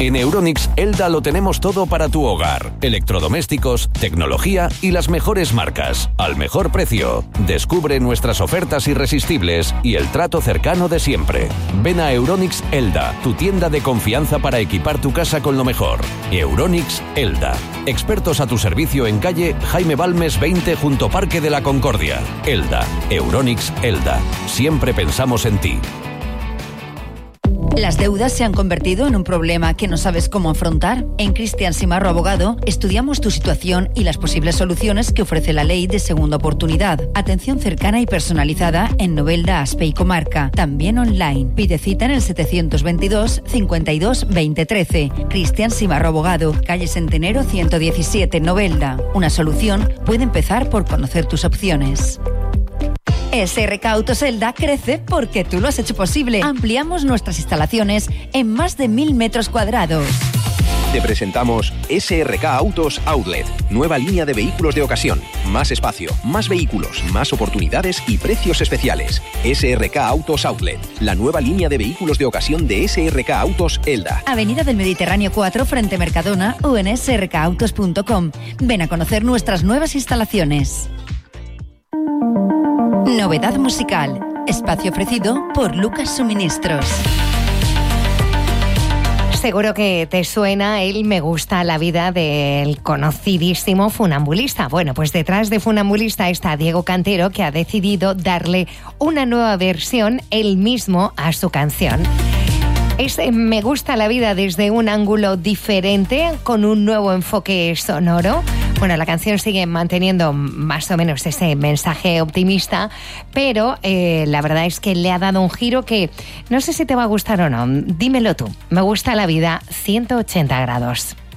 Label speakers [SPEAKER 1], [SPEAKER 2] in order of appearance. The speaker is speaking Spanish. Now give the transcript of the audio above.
[SPEAKER 1] En Euronics, Elda lo tenemos todo para tu hogar. Electrodomésticos, tecnología y las mejores marcas. Al mejor precio. Descubre nuestras ofertas irresistibles y el trato cercano de siempre. Ven a Euronics Elda, tu tienda de confianza para equipar tu casa con lo mejor. Euronics Elda. Expertos a tu servicio en calle Jaime Balmes 20 junto Parque de la Concordia. Elda. Euronics Elda. Siempre pensamos en ti.
[SPEAKER 2] ¿Las deudas se han convertido en un problema que no sabes cómo afrontar? En Cristian Simarro Abogado estudiamos tu situación y las posibles soluciones que ofrece la ley de segunda oportunidad. Atención cercana y personalizada en Novelda, Aspe y Comarca. También online. Pide cita en el 722 52 20 13. Cristian Simarro Abogado, calle Centenero 117, Novelda. Una solución puede empezar por conocer tus opciones. SRK Autos Elda crece porque tú lo has hecho posible. Ampliamos nuestras instalaciones en más de 1.000 metros cuadrados.
[SPEAKER 3] Te presentamos SRK Autos Outlet, nueva línea de vehículos de ocasión, más espacio, más vehículos, más oportunidades y precios especiales. SRK Autos Outlet, la nueva línea de vehículos de ocasión de SRK Autos Elda.
[SPEAKER 2] Avenida del Mediterráneo 4 frente Mercadona o en srkautos.com. Ven a conocer nuestras nuevas instalaciones. Novedad musical. Espacio ofrecido por Lucas Suministros.
[SPEAKER 4] Seguro que te suena el Me gusta la vida del conocidísimo Funambulista. Bueno, pues detrás de Funambulista está Diego Cantero, que ha decidido darle una nueva versión él mismo a su canción. Es Me gusta la vida desde un ángulo diferente, con un nuevo enfoque sonoro. Bueno, la canción sigue manteniendo más o menos ese mensaje optimista, pero la verdad es que le ha dado un giro que no sé si te va a gustar o no. Dímelo tú. Me gusta la vida 180 grados.